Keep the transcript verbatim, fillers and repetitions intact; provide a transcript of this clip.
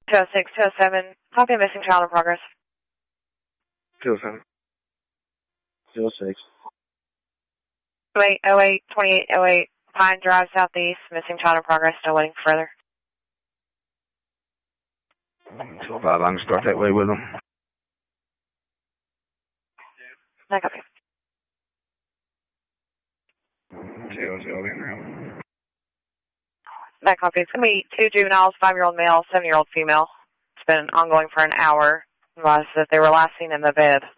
two oh six, two oh seven, copy a missing child in progress. two oh seven. two oh six. two eight oh eight, twenty-eight oh eight, Pine Drive Southeast, missing child in progress, still waiting further. two oh five, I can start that way with them. I copy. Zero, zero, in That copy. It's going to be two juveniles, five-year-old male, seven-year-old female. It's been ongoing for an hour. It was that they were last seen in the bed.